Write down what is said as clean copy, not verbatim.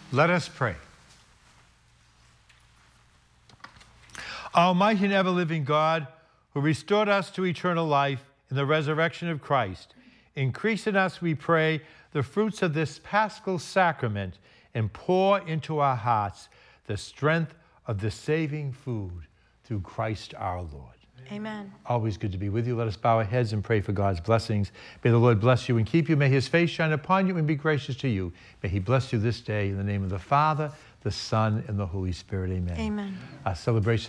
Let us pray. Almighty and ever-living God, who restored us to eternal life in the resurrection of Christ, increase in us, we pray, the fruits of this Paschal sacrament and pour into our hearts the strength of the saving food through Christ our Lord. Amen. Always good to be with you. Let us bow our heads and pray for God's blessings. May the Lord bless you and keep you. May his face shine upon you and be gracious to you. May he bless you this day in the name of the Father, the Son, and the Holy Spirit. Amen. Amen. Our celebration